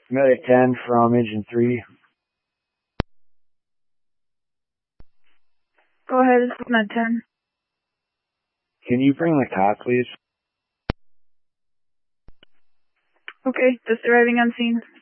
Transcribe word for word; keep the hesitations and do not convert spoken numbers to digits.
Medic ten from Engine three. Go ahead, this is Med ten. Can you bring the cot, please? Okay, just arriving on scene.